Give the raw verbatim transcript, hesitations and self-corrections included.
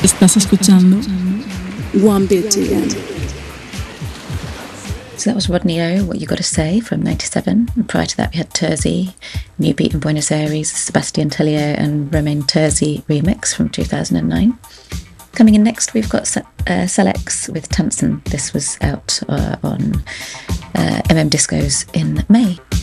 Estás escuchando One Beat G M. So that was Rodney O, What You Gotta Say from ninety-seven. And prior to that we had Terzi, New Beat in Buenos Aires, Sebastian Tellier and Romain Terzi remix from two thousand nine. Coming in next we've got uh, Selex with Tansen. This was out uh, on uh, M M Discos in May.